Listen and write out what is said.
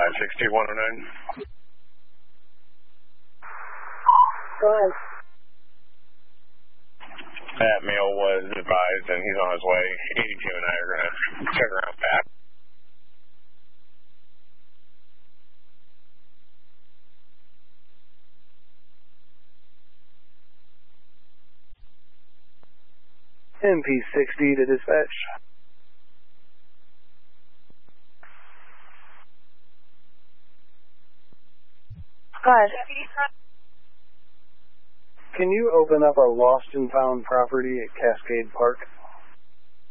562-109. Go ahead. That male was advised and he's on his way. 82 and I are going to check around back. MP60 to dispatch. Go ahead. Can you open up a lost and found property at Cascade Park?